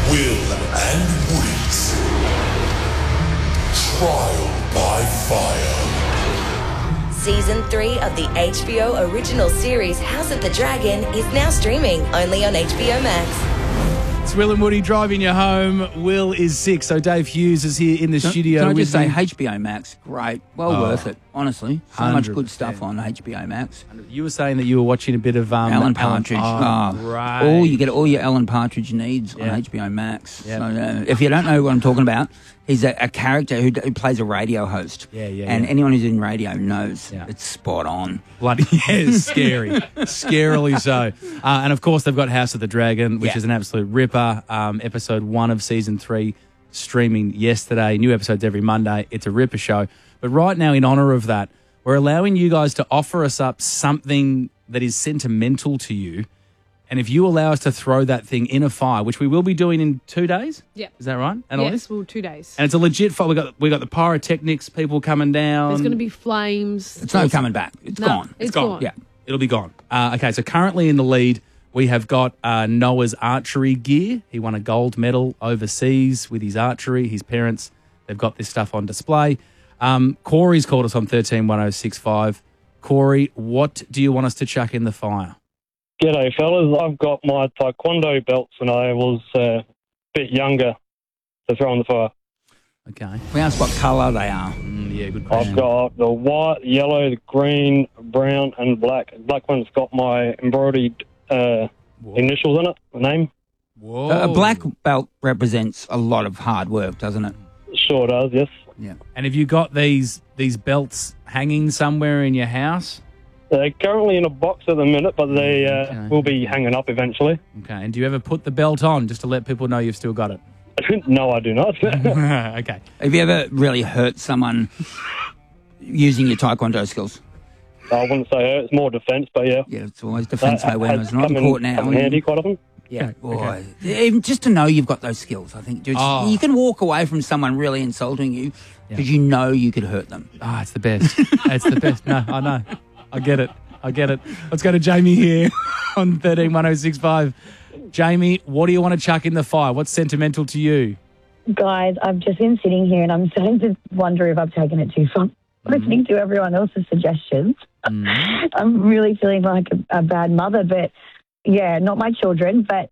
Will and Woody's Trial by Fire. Season 3 of the HBO original series House of the Dragon is now streaming only on HBO Max. It's Will and Woody driving you home. Will is sick, so Dave Hughes is here in the studio. Can I with just say me. HBO Max, great. Well worth it, honestly. So much good stuff on HBO Max. You were saying that you were watching a bit of Alan Partridge. right. You get all your Alan Partridge needs on HBO Max. Yep. So, if you don't know what I'm talking about, he's a character who plays a radio host. And anyone who's in radio knows it's spot on. Bloody scary. Scarily so. And of course, they've got House of the Dragon, which is an absolute ripper. Episode 1 of season 3 streaming yesterday. New episodes every Monday. It's a ripper show. But right now, in honour of that, we're allowing you guys to offer us up something that is sentimental to you. And if you allow us to throw that thing in a fire, which we will be doing in 2 days. Yeah. Is that right? Yes, well, 2 days. And it's a legit fire. We got the pyrotechnics, people coming down. There's going to be flames. It's not coming back. It's gone. It's gone. Yeah, it'll be gone. Okay, so currently in the lead, we have got Noah's archery gear. He won a gold medal overseas with his archery. His parents, they've got this stuff on display. Corey's called us on 131065. Corey, what do you want us to chuck in the fire? G'day, fellas. I've got my taekwondo belts when I was a bit younger to throw in the fire. Okay. We asked what colour they are. Yeah, good question. I've got the white, yellow, the green, brown, and black. The black one's got my embroidered initials in it, the name. Whoa. A black belt represents a lot of hard work, doesn't it? Sure does, yes. Yeah. And have you got these belts hanging somewhere in your house? They're currently in a box at the minute, but they will be hanging up eventually. Okay. And do you ever put the belt on just to let people know you've still got it? No, I do not. Okay. Have you ever really hurt someone using your taekwondo skills? I wouldn't say hurt. It's more defence, but yeah. Yeah, it's always defence, no weapons. Not in court now. Come in handy quite often. Yeah, boy. Even just to know you've got those skills, I think. You can walk away from someone really insulting you because you know you could hurt them. Oh, it's the best. It's the best. No, I know. I get it. Let's go to Jamie here on 131065. Jamie, what do you want to chuck in the fire? What's sentimental to you? Guys, I've just been sitting here and I'm starting to wonder if I've taken it too far. Listening to everyone else's suggestions. I'm really feeling like a bad mother, but yeah, not my children, but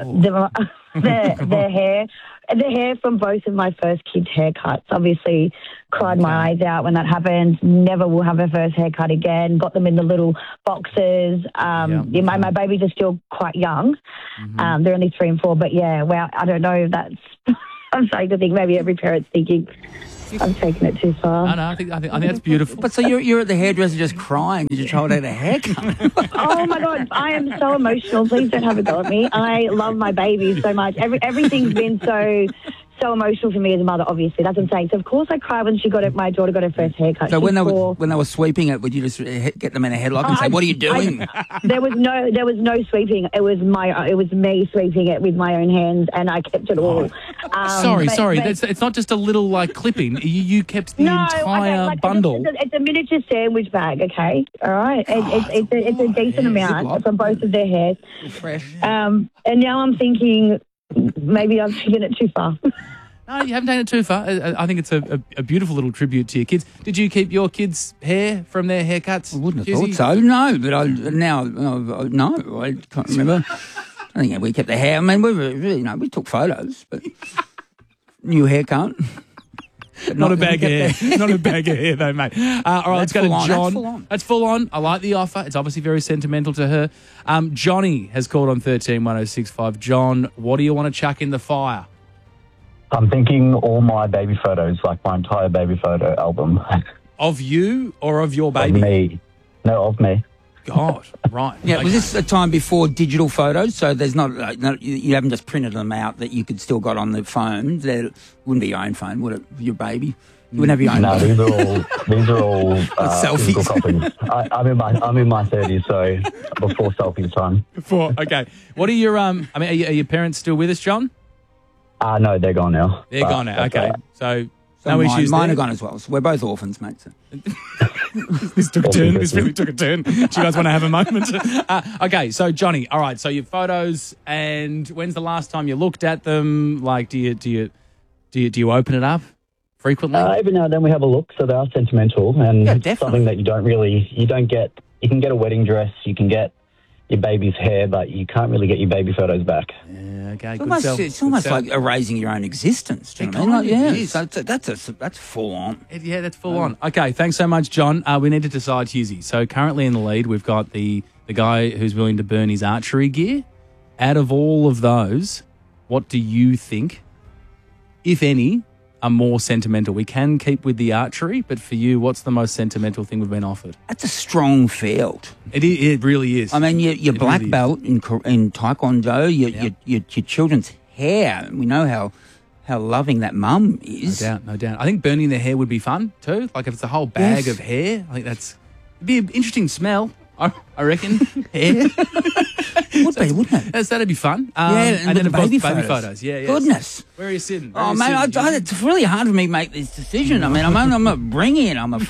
the hair from both of my first kids' haircuts. Obviously, cried my eyes out when that happened. Never will have a first haircut again. Got them in the little boxes. My babies are still quite young. They're only 3 and 4, but yeah, well, I don't know if that's... I'm starting to think maybe every parent's thinking... I've taken it too far. No, I think that's beautiful. But so you're at the hairdresser just crying because you're trying to get a haircut. Oh my God, I am so emotional. Please don't have a go at me. I love my babies so much. Everything's been so emotional for me as a mother, obviously. That's what I'm saying. So, of course, I cried when my daughter got her first haircut. So when they were sweeping it, would you just get them in a headlock and say, what are you doing? There was no sweeping. It was me sweeping it with my own hands, and I kept it all. Sorry. It's not just a little, clipping. You kept the entire bundle. It's a miniature sandwich bag, okay? All right? It's a decent amount from both of their hairs. Fresh. And now I'm thinking... maybe I've taken it too far. No, you haven't taken it too far. I think it's a beautiful little tribute to your kids. Did you keep your kids' hair from their haircuts? I wouldn't have thought so. No, but I can't remember. I think we kept the hair. I mean, we took photos, but new haircut. Not a bag of hair. Not a bag of hair, though, mate. All right, let's go to John. That's full on. I like the offer. It's obviously very sentimental to her. Johnny has called on 131065. John, what do you want to chuck in the fire? I'm thinking all my baby photos, like my entire baby photo album. Of you or of your baby? Of me. No, of me. God, right. Yeah, was this a time before digital photos? So there's not you haven't just printed them out that you could still got on the phone. There wouldn't be your own phone, would it? Your baby. You wouldn't have your own. No, these are all selfies. Copies. I'm in my 30s, so before selfie time. Okay. What are your are your parents still with us, John? No, they're gone now. They're gone now. Okay. Right. So So No issues Mine there? are gone as well. So we're both orphans, mate. So. This took a turn. This really took a turn. Do you guys want to have a moment? Okay, so Johnny, all right. So your photos, and when's the last time you looked at them? Like, do you open it up frequently? Every now and then we have a look, so they are sentimental, and Yeah, it's definitely. something that you don't get. You can get a wedding dress, you can get your baby's hair, but you can't really get your baby photos back. Yeah, okay, It's good almost, sell. it's Good almost sell. like erasing your own existence. Do you It know what I mean? kind Like, of yeah, is. so that's full on. Yeah, that's full on. Okay, thanks so much, John. We need to decide, Hughesy. So currently in the lead, we've got the guy who's willing to burn his archery gear. Out of all of those, what do you think, if any, are more sentimental? We can keep with the archery, but for you, what's the most sentimental thing we've been offered? That's a strong field. It really is. I mean, your It black really is. belt in Taekwondo, your children's hair. We know how loving that mum is. No doubt. I think burning their hair would be fun too. Like if it's a whole bag Yes. of hair, I think it'd be an interesting smell. I reckon hair. Would be, wouldn't it? That'd be fun. Yeah, and with then the of course baby baby photos. photos. Yeah, yeah. Goodness. Where are you sitting? Oh man, it's really hard for me to make this decision. I mean, I'm not bringing it. I'm a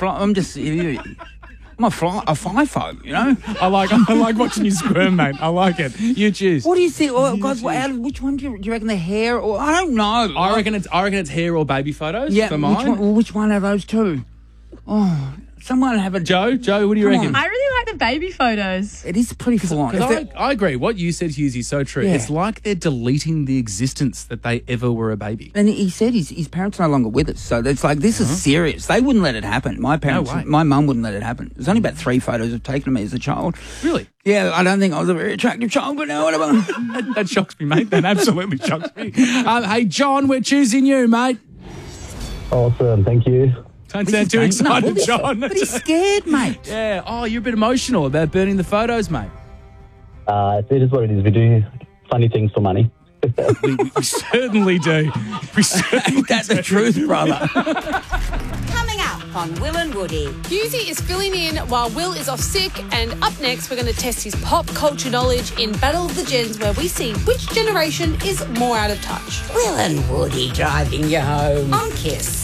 FIFO, you know. I like watching you squirm, mate. I like it. You choose. What do you think? Oh, God, which one do you reckon? The hair, or I don't know. I reckon it's hair or baby photos. Yeah, for mine. which one of those two? Oh, someone have a Joe, what do you Come reckon? on. I really like the baby photos. It is pretty full on. Because I agree. What you said, Hughesy, is so true. Yeah. It's like they're deleting the existence that they ever were a baby. And he said his parents are no longer with us, so it's like this is serious. They wouldn't let it happen. My parents, way. my mum wouldn't let it happen. There's only about 3 photos I've taken of me as a child. Really? Yeah, I don't think I was a very attractive child, but no, whatever. That shocks me, mate. That absolutely shocks me. Hey, John, we're choosing you, mate. Awesome, thank you. Don't sound too excited, John. But he's scared, mate. Yeah. Oh, you're a bit emotional about burning the photos, mate. It is what it is. We do funny things for money. We certainly do. We certainly That's the truth, brother. Coming up on Will and Woody. Hughesy is filling in while Will is off sick, and up next we're going to test his pop culture knowledge in Battle of the Gens, where we see which generation is more out of touch. Will and Woody driving you home on Kiss.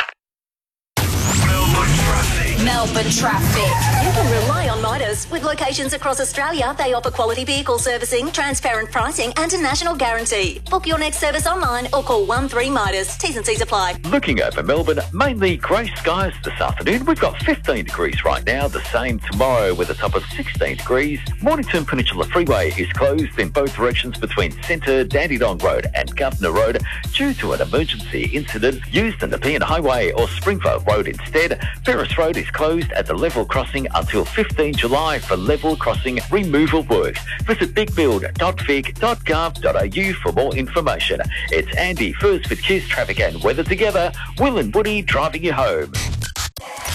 Melbourne traffic. You can rely on Midas. With locations across Australia, they offer quality vehicle servicing, transparent pricing and a national guarantee. Book your next service online or call 13 Midas. T's and C's apply. Looking over Melbourne, mainly grey skies this afternoon. We've got 15 degrees right now, the same tomorrow with a top of 16 degrees. Mornington Peninsula Freeway is closed in both directions between Centre, Dandenong Road and Governor Road due to an emergency incident. Use the Nepean Highway or Springvale Road instead. Ferris Road is closed at the level crossing until 15 July for level crossing removal works. Visit bigbuild.vic.gov.au for more information. It's Andy first with Kiss Traffic and Weather Together. Will and Woody driving you home.